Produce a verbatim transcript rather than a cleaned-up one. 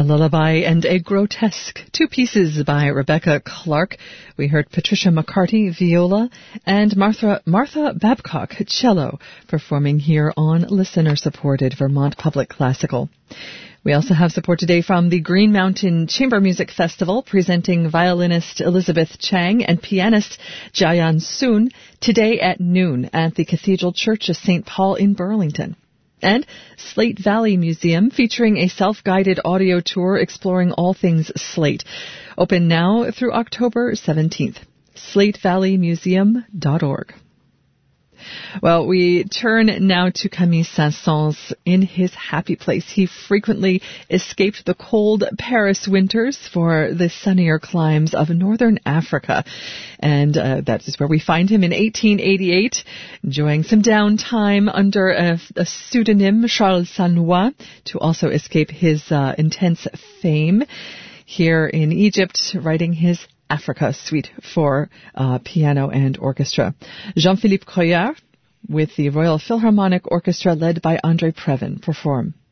Lullaby and a Grotesque, two pieces by Rebecca Clark. We heard Patricia McCarty, viola, and Martha, Martha Babcock, cello, performing here on listener-supported Vermont Public Classical. We also have support today from the Green Mountain Chamber Music Festival, presenting violinist Elizabeth Chang and pianist Jayan Soon today at noon at the Cathedral Church of Saint Paul in Burlington. And Slate Valley Museum, featuring a self-guided audio tour exploring all things Slate. Open now through October seventeenth. slate valley museum dot org. Well, we turn now to Camille Saint-Saëns in his happy place. He frequently escaped the cold Paris winters for the sunnier climes of northern Africa. And uh, that is where we find him in eighteen eighty-eight, enjoying some downtime under a, a pseudonym, Charles Sanois, to also escape his uh, intense fame here in Egypt, writing his Africa Suite for uh, piano and orchestra. Jean-Philippe Croyard with the Royal Philharmonic Orchestra led by André Previn perform.